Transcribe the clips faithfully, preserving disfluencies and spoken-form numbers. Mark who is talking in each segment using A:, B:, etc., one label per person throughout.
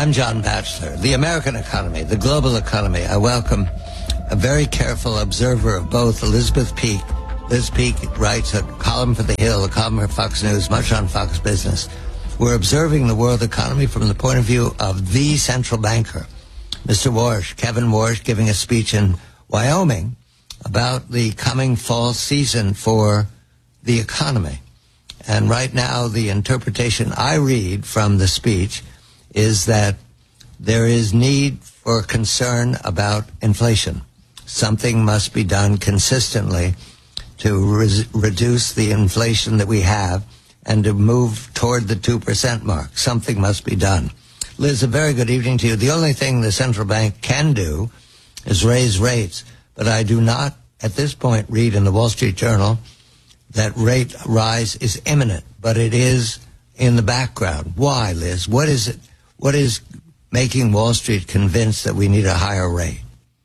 A: I'm John Batchelor. The American economy, the global economy. I welcome a very careful observer of both, Elizabeth Peek. Liz Peek writes a column for The Hill, a column for Fox News, much on Fox Business. We're observing the world economy from the point of view of the central banker, Mister Warsh, Kevin Warsh, giving a speech in Wyoming about the coming fall season for the economy. And right now, the interpretation I read from the speech is that there is need for concern about inflation. Something must be done consistently to re- reduce the inflation that we have and to move toward the two percent mark. Something must be done. Liz, a very good evening to you. The only thing the central bank can do is raise rates, but I do not at this point read in the Wall Street Journal that rate rise is imminent, but it is in the background. Why, Liz? What is it? What is making Wall Street convinced that we need a higher rate?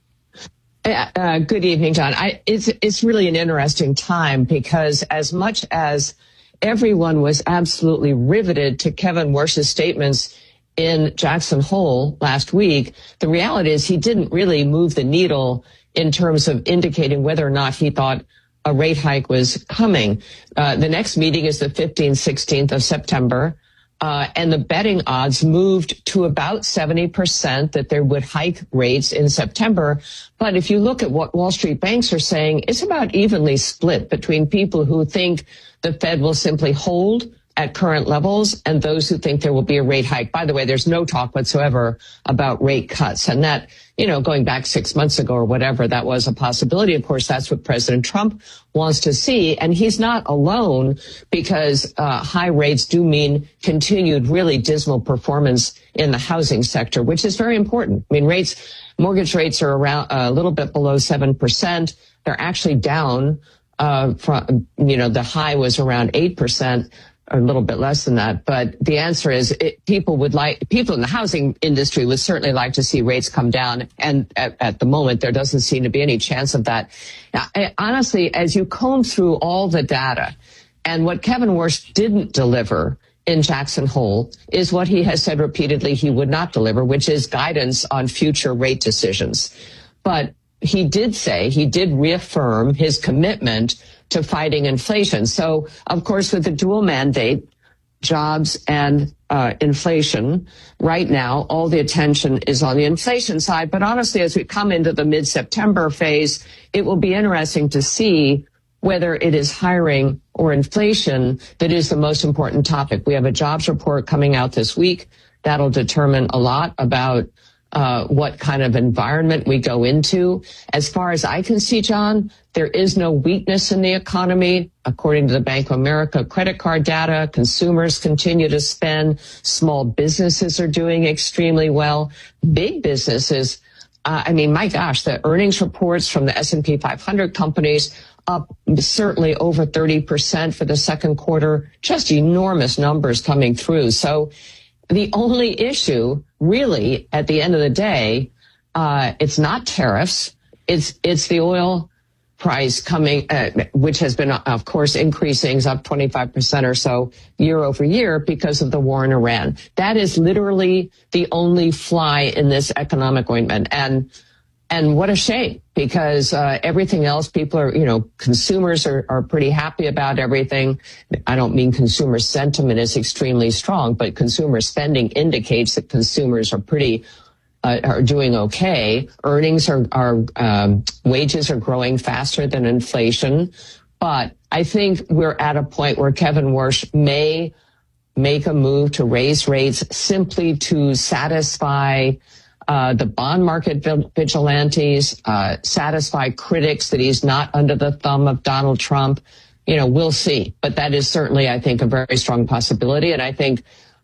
B: Uh, good evening, John. I, it's, it's really an interesting time because as much as everyone was absolutely riveted to Kevin Warsh's statements in Jackson Hole last week, the reality is he didn't really move the needle in terms of indicating whether or not he thought a rate hike was coming. Uh, the next meeting is the fifteenth, sixteenth of September. Uh, and the betting odds moved to about seventy percent that they would hike rates in September. But if you look at what Wall Street banks are saying, it's about evenly split between people who think the Fed will simply hold at current levels and those who think there will be a rate hike. By the way, there's no talk whatsoever about rate cuts. And that, you know, going back six months ago or whatever, that was a possibility. Of course, that's what President Trump wants to see. And he's not alone because uh, high rates do mean continued really dismal performance in the housing sector, which is very important. I mean, rates, mortgage rates are around uh, a little bit below seven percent. They're actually down uh, from, you know, the high was around eight percent. Or a little bit less than that. But the answer is it, people would like, people in the housing industry would certainly like to see rates come down. And at, at the moment, there doesn't seem to be any chance of that. Now, I, honestly, as you comb through all the data and what Kevin Warsh didn't deliver in Jackson Hole is what he has said repeatedly he would not deliver, which is guidance on future rate decisions. But he did say, he did reaffirm his commitment to fighting inflation. So, of course, with the dual mandate, jobs and uh, inflation, right now, all the attention is on the inflation side. But honestly, as we come into the mid-September phase, it will be interesting to see whether it is hiring or inflation that is the most important topic. We have a jobs report coming out this week. That'll determine a lot about Uh, what kind of environment we go into. As far as I can see, John, there is no weakness in the economy. According to the Bank of America credit card data, consumers continue to spend. Small businesses are doing extremely well. Big businesses, uh, I mean, my gosh, the earnings reports from the S and P five hundred companies up certainly over thirty percent for the second quarter. Just enormous numbers coming through. So the only issue, really, at the end of the day, uh, it's not tariffs. It's it's the oil price coming, uh, which has been, of course, increasing, is up twenty-five percent or so year over year because of the war in Iran. That is literally the only fly in this economic ointment. And and what a shame, because uh, everything else, people are, you know, consumers are, are pretty happy about everything. I don't mean consumer sentiment is extremely strong, but consumer spending indicates that consumers are pretty, uh, are doing okay. Earnings are, are um, wages are growing faster than inflation. But I think we're at a point where Kevin Warsh may make a move to raise rates simply to satisfy Uh, the bond market vigilantes, uh, satisfy critics that he's not under the thumb of Donald Trump. You know, we'll see. But that is certainly, I think, a very strong possibility. And I think,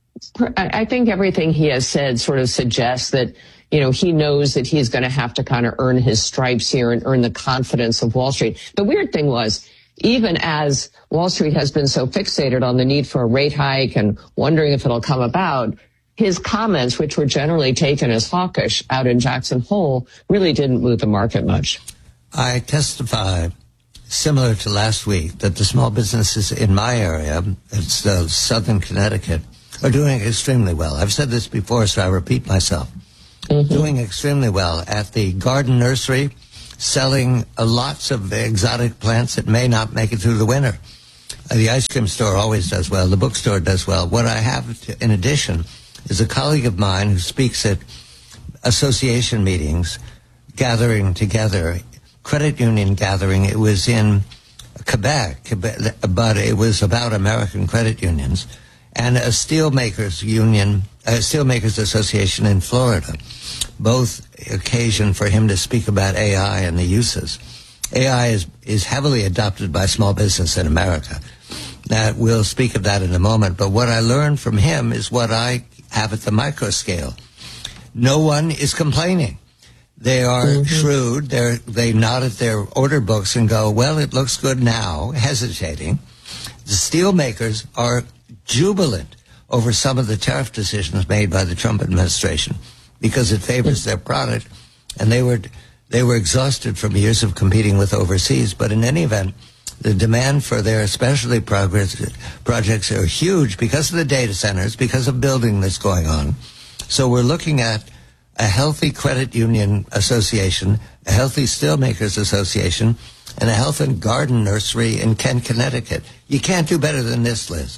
B: I think everything he has said sort of suggests that, you know, he knows that he's going to have to kind of earn his stripes here and earn the confidence of Wall Street. The weird thing was, even as Wall Street has been so fixated on the need for a rate hike and wondering if it'll come about, his comments, which were generally taken as hawkish out in Jackson Hole, really didn't move the market much.
A: I testify, similar to last week, that the small businesses in my area, it's uh, southern Connecticut, are doing extremely well. I've said this before, so I repeat myself. Mm-hmm. Doing extremely well at the garden nursery, selling uh, lots of exotic plants that may not make it through the winter. Uh, the ice cream store always does well. The bookstore does well. What I have to, in addition is a colleague of mine who speaks at association meetings, gathering together, credit union gathering. It was in Quebec, but it was about American credit unions, and a steelmakers union, a steelmakers association in Florida. Both occasion for him to speak about A I and the uses. A I is, is heavily adopted by small business in America. Now, we'll speak of that in a moment, but what I learned from him is what I have at the micro scale. No one is complaining. They are mm-hmm. shrewd. They're, they nod at their order books and go, well, it looks good now, hesitating. The steelmakers are jubilant over some of the tariff decisions made by the Trump administration because it favors their product, and they were they were exhausted from years of competing with overseas. But in any event, the demand for their specialty progress, projects are huge because of the data centers, because of building that's going on. So we're looking at a healthy credit union association, a healthy steelmakers association, and a health and garden nursery in Kent, Connecticut. You can't do better than this, Liz.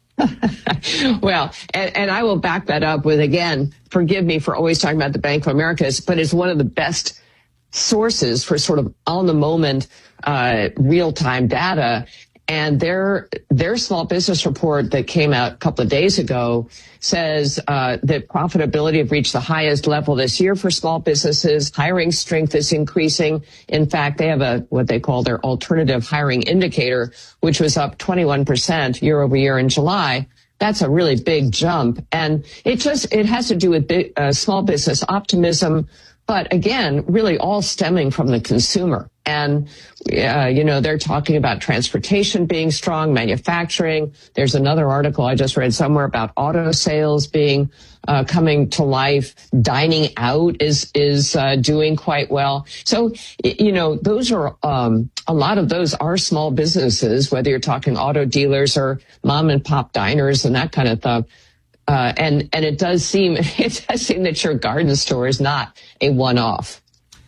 B: Well, and, and I will back that up with, again, forgive me for always talking about the Bank of America, but it's one of the best sources for sort of on-the-moment, uh, real-time data. And their their small business report that came out a couple of days ago says uh, that profitability have reached the highest level this year for small businesses. Hiring strength is increasing. In fact, they have a what they call their alternative hiring indicator, which was up twenty-one percent year over year in July. That's a really big jump, and it just it has to do with big, uh, small business optimism. But again, really all stemming from the consumer. And, uh, you know, they're talking about transportation being strong, manufacturing. There's another article I just read somewhere about auto sales being, uh, coming to life. Dining out is, is, uh, doing quite well. So, you know, those are, um, a lot of those are small businesses, whether you're talking auto dealers or mom and pop diners and that kind of stuff. Uh, and, and it does seem, it does seem that your garden store is not a one-off.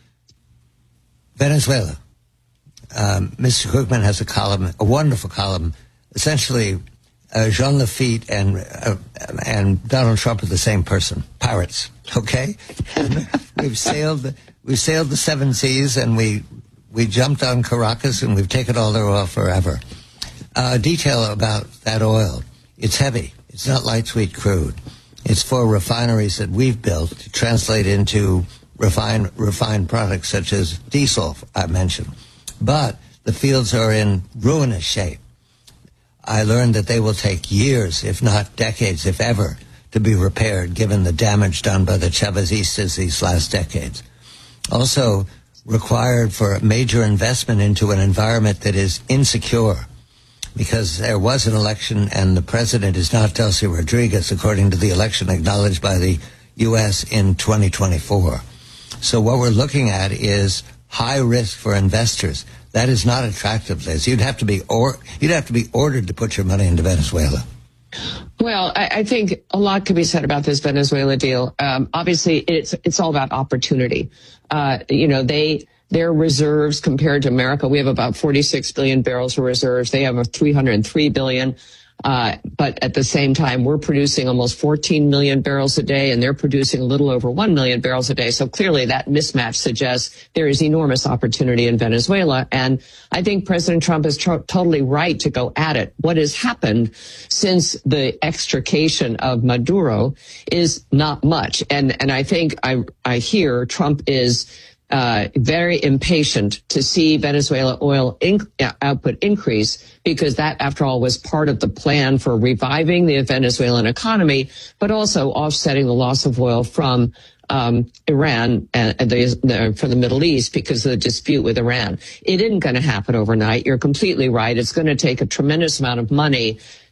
A: Venezuela. Um, Mister Krugman has a column, a wonderful column. Essentially, uh, Jean Lafitte and, uh, and Donald Trump are the same person. Pirates. Okay? we've sailed, we've sailed the seven seas and we, we jumped on Caracas and we've taken all their oil forever. Uh, detail about that oil. It's heavy. It's not light sweet crude. It's for refineries that we've built to translate into refined refined products such as diesel, I mentioned. But the fields are in ruinous shape. I learned that they will take years, if not decades, if ever, to be repaired, given the damage done by the Chavezistas these last decades. Also required for a major investment into an environment that is insecure, because there was an election and the president is not Delcy Rodriguez, according to the election acknowledged by the U S in twenty twenty-four. So what we're looking at is high risk for investors. That is not attractive, Liz. You'd have to be or you'd have to be ordered to put your money into Venezuela.
B: Well, I, I think a lot could be said about this Venezuela deal. Um, obviously, it's it's all about opportunity. Uh, you know, they. Their reserves compared to America, we have about forty-six billion barrels of reserves. They have a three hundred three billion. Uh, but at the same time, we're producing almost fourteen million barrels a day, and they're producing a little over one million barrels a day. So clearly that mismatch suggests there is enormous opportunity in Venezuela. And I think President Trump is tr- totally right to go at it. What has happened since the extrication of Maduro is not much. And, and I think I, I hear Trump is Uh, very impatient to see Venezuela oil inc- output increase, because that, after all, was part of the plan for reviving the Venezuelan economy, but also offsetting the loss of oil from um, Iran and, and the, the, from the Middle East because of the dispute with Iran. It isn't going to happen overnight. You're completely right. It's going to take a tremendous amount of money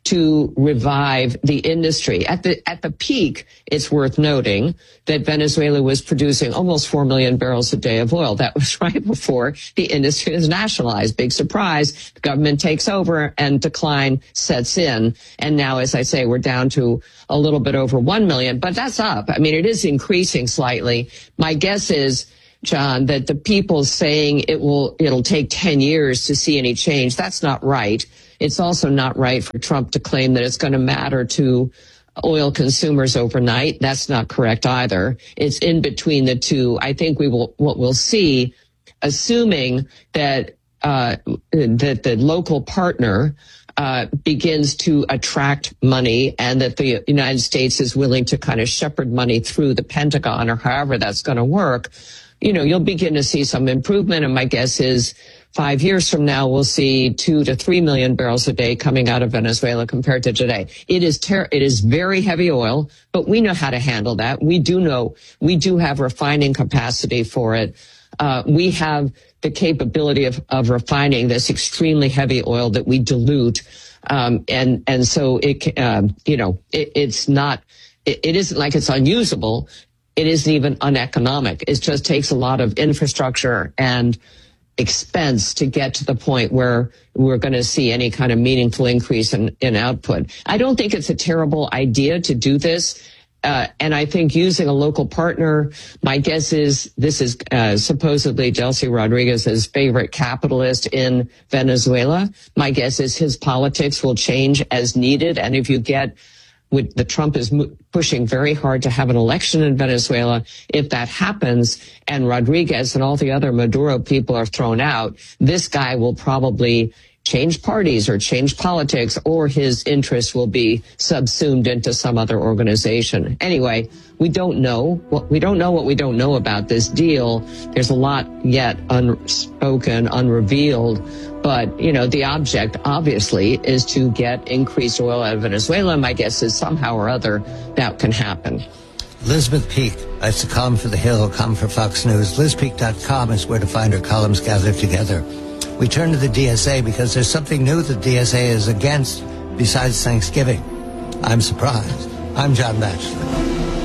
B: to revive the industry. At the at the peak, it's worth noting that Venezuela was producing almost four million barrels a day of oil. That was right before the industry was nationalized. Big surprise. The government takes over and decline sets in. And now, as I say, we're down to a little bit over one million, but that's up. I mean, it is increasing slightly. My guess is, John, that the people saying it will, it'll take ten years to see any change, that's not right. It's also not right for Trump to claim that it's going to matter to oil consumers overnight. That's not correct either. It's in between the two. I think we will, what we'll see, assuming that, uh, that the local partner, uh, begins to attract money and that the United States is willing to kind of shepherd money through the Pentagon or however that's going to work, you know, you'll begin to see some improvement. And my guess is five years from now, we'll see two to three million barrels a day coming out of Venezuela compared to today. It is ter- it is very heavy oil, but we know how to handle that. We do know, we do have refining capacity for it. Uh, we have the capability of, of refining this extremely heavy oil that we dilute. Um, and, and so it, um, you know, it, it's not, it, it isn't like it's unusable. It isn't even uneconomic. It just takes a lot of infrastructure and expense to get to the point where we're going to see any kind of meaningful increase in, in output. I don't think it's a terrible idea to do this. Uh, and I think using a local partner, my guess is this is uh, supposedly Delcy Rodriguez's favorite capitalist in Venezuela. My guess is his politics will change as needed. And if you get with the Trump is pushing very hard to have an election in Venezuela. If that happens and Rodriguez and all the other Maduro people are thrown out, this guy will probably change parties or change politics, or his interests will be subsumed into some other organization. Anyway, we don't know. Well, we don't know what we don't know about this deal. There's a lot yet unspoken, unrevealed. But, you know, the object, obviously, is to get increased oil out of Venezuela. My guess is somehow or other that can happen.
A: Elizabeth Peek writes a column for The Hill, a column for Fox News. liz peek dot com is where to find her columns gathered together. We turn to the D S A because there's something new the D S A is against besides Thanksgiving. I'm surprised. I'm John Batchelor.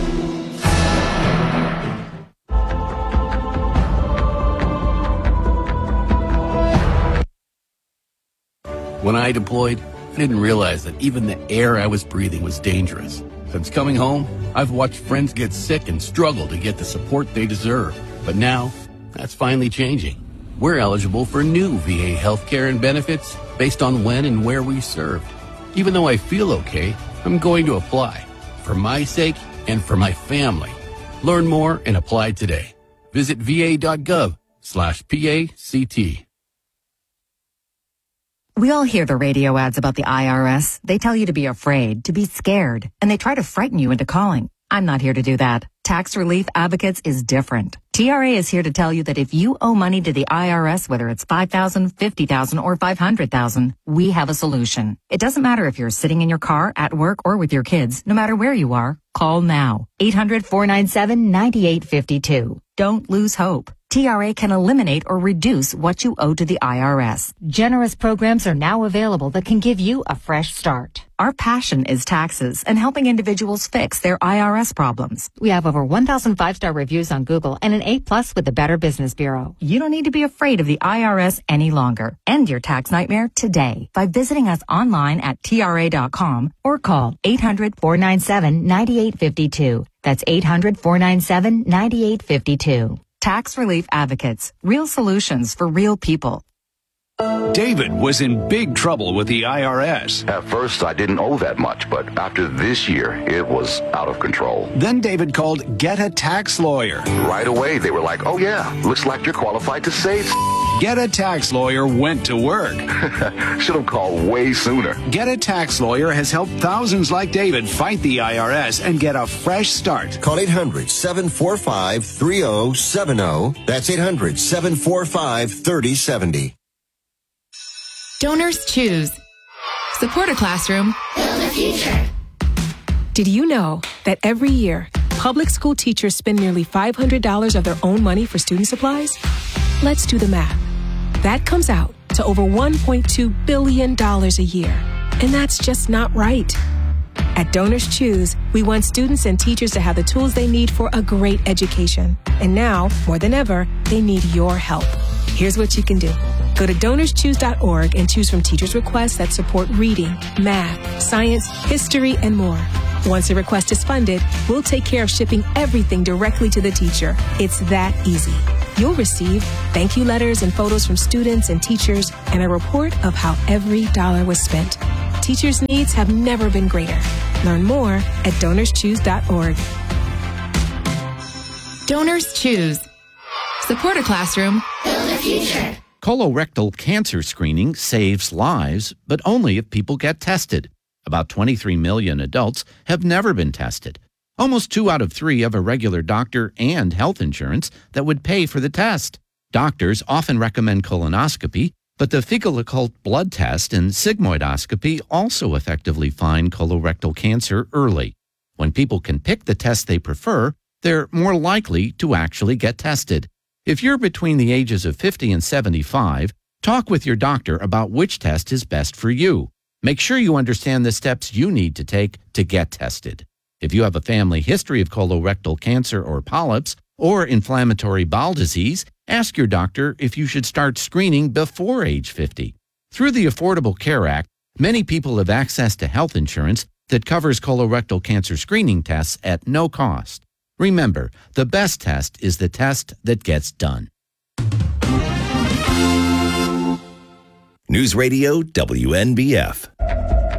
C: When I deployed, I didn't realize that even the air I was breathing was dangerous. Since coming home, I've watched friends get sick and struggle to get the support they deserve. But now, that's finally changing. We're eligible for new V A healthcare and benefits based on when and where we serve. Even though I feel okay, I'm going to apply. For my sake and for my family. Learn more and apply today. Visit va.gov slash PACT.
D: We all hear the radio ads about the I R S. They tell you to be afraid, to be scared, and they try to frighten you into calling. I'm not here to do that. Tax Relief Advocates is different. T R A is here to tell you that if you owe money to the I R S, whether it's five thousand dollars, fifty thousand dollars, or five hundred thousand dollars, we have a solution. It doesn't matter if you're sitting in your car, at work, or with your kids. No matter where you are, call now. eight hundred, four nine seven, nine eight five two. Don't lose hope. T R A can eliminate or reduce what you owe to the I R S. Generous programs are now available that can give you a fresh start. Our passion is taxes and helping individuals fix their I R S problems. We have over one thousand five-star reviews on Google and an A plus with the Better Business Bureau. You don't need to be afraid of the I R S any longer. End your tax nightmare today by visiting us online at T R A dot com or call eight hundred, four nine seven, nine eight five two. That's eight hundred, four nine seven, nine eight five two. Tax Relief Advocates. Real solutions for real people.
E: David was in big trouble with the I R S.
F: At first, I didn't owe that much, but after this year, it was out of control.
E: Then David called Get a Tax Lawyer.
F: Right away, they were like, oh yeah, looks like you're qualified to save.
E: Get a Tax Lawyer went to work.
F: Should have called way sooner.
E: Get a Tax Lawyer has helped thousands like David fight the I R S and get a fresh start.
G: Call eight hundred, seven four five, three zero seven zero. That's eight hundred, seven four five, three zero seven zero.
H: Donors choose. Support a classroom. Build a future. Did you know that every year, public school teachers spend nearly five hundred dollars of their own money for student supplies? Let's do the math. That comes out to over one point two billion dollars a year. And that's just not right. At Donors Choose, we want students and teachers to have the tools they need for a great education. And now, more than ever, they need your help. Here's what you can do. Go to donors choose dot org and choose from teachers' requests that support reading, math, science, history, and more. Once a request is funded, we'll take care of shipping everything directly to the teacher. It's that easy. You'll receive thank you letters and photos from students and teachers and a report of how every dollar was spent. Teachers' needs have never been greater. Learn more at donors choose dot org.
I: Donors Choose. Support a classroom. Build a future.
J: Colorectal cancer screening saves lives, but only if people get tested. About twenty-three million adults have never been tested. Almost two out of three have a regular doctor and health insurance that would pay for the test. Doctors often recommend colonoscopy, but the fecal occult blood test and sigmoidoscopy also effectively find colorectal cancer early. When people can pick the test they prefer, they're more likely to actually get tested. If you're between the ages of fifty and seventy-five, talk with your doctor about which test is best for you. Make sure you understand the steps you need to take to get tested. If you have a family history of colorectal cancer or polyps or inflammatory bowel disease, ask your doctor if you should start screening before age fifty. Through the Affordable Care Act, many people have access to health insurance that covers colorectal cancer screening tests at no cost. Remember, the best test is the test that gets done.
K: News Radio W N B F.